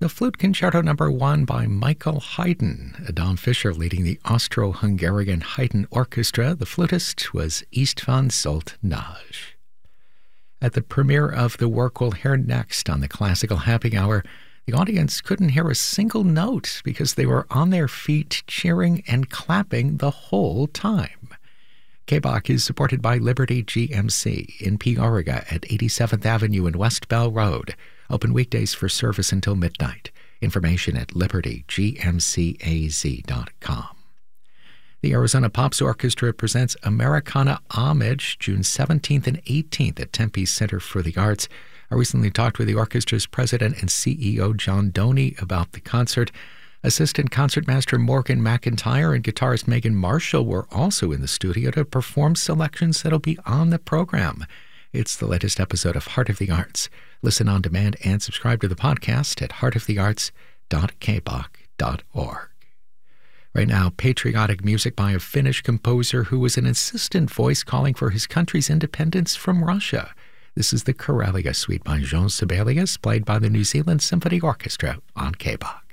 the Flute Concerto No. 1 by Michael Haydn. Adam Fischer leading the Austro-Hungarian Haydn Orchestra. The flutist was István Zsolt-Nagy. At the premiere of the work we'll hear next on the Classical Happy Hour, the audience couldn't hear a single note because they were on their feet cheering and clapping the whole time. K-Bach is supported by Liberty GMC in Peoria at 87th Avenue and West Bell Road. Open weekdays for service until midnight. Information at libertygmcaz.com. The Arizona Pops Orchestra presents Americana Homage June 17th and 18th at Tempe Center for the Arts. I recently talked with the orchestra's president and CEO, John Doney, about the concert. Assistant Concertmaster Morgan McIntyre and guitarist Megan Marshall were also in the studio to perform selections that'll be on the program. It's the latest episode of Heart of the Arts. Listen on demand and subscribe to the podcast at heartofthearts.kbach.org. Right now, patriotic music by a Finnish composer who was an insistent voice calling for his country's independence from Russia. This is the Karelia Suite by Jean Sibelius, played by the New Zealand Symphony Orchestra on K-Bach.